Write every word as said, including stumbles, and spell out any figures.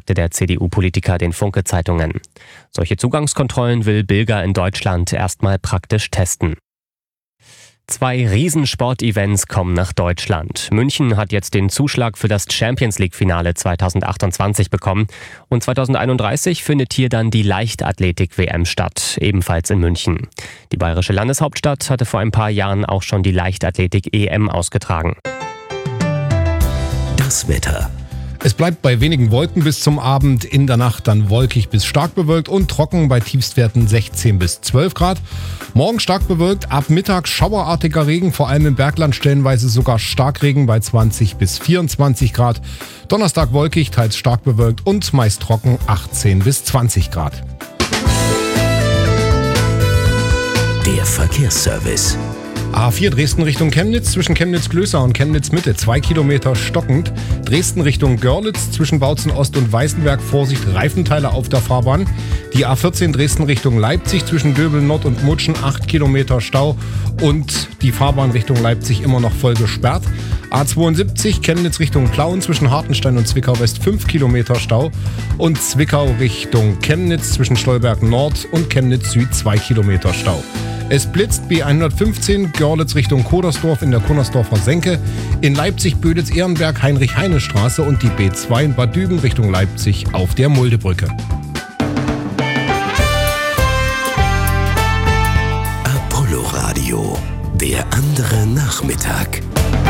sagte der C D U-Politiker den Funke-Zeitungen. Solche Zugangskontrollen will Bilger in Deutschland erstmal praktisch testen. Zwei Riesensportevents kommen nach Deutschland. München hat jetzt den Zuschlag für das Champions-League-Finale zweitausendachtundzwanzig bekommen. Und zweitausendeinunddreißig findet hier dann die Leichtathletik-W M statt, ebenfalls in München. Die bayerische Landeshauptstadt hatte vor ein paar Jahren auch schon die Leichtathletik-E M ausgetragen. Das Wetter. Es bleibt bei wenigen Wolken bis zum Abend, in der Nacht dann wolkig bis stark bewölkt und trocken bei Tiefstwerten sechzehn bis zwölf Grad. Morgen stark bewölkt, ab Mittag schauerartiger Regen, vor allem im Bergland stellenweise sogar Starkregen bei zwanzig bis vierundzwanzig Grad. Donnerstag wolkig, teils stark bewölkt und meist trocken achtzehn bis zwanzig Grad. Der Verkehrsservice. A vier Dresden Richtung Chemnitz, zwischen Chemnitz-Glößau und Chemnitz-Mitte, zwei Kilometer stockend. Dresden Richtung Görlitz, zwischen Bautzen Ost und Weißenberg, Vorsicht, Reifenteile auf der Fahrbahn. Die A vierzehn Dresden Richtung Leipzig, zwischen Döbel Nord und Mutschen, acht Kilometer Stau und die Fahrbahn Richtung Leipzig immer noch voll gesperrt. A zweiundsiebzig Chemnitz Richtung Plauen, zwischen Hartenstein und Zwickau West, fünf Kilometer Stau. Und Zwickau Richtung Chemnitz, zwischen Stolberg Nord und Chemnitz Süd, zwei Kilometer Stau. Es blitzt B hundertfünfzehn Görlitz Richtung Kodersdorf in der Kunnersdorfer Senke, in Leipzig Böditz-Ehrenberg Heinrich-Heine-Straße und die B zwei in Bad Düben Richtung Leipzig auf der Muldebrücke. Apollo Radio, der andere Nachmittag.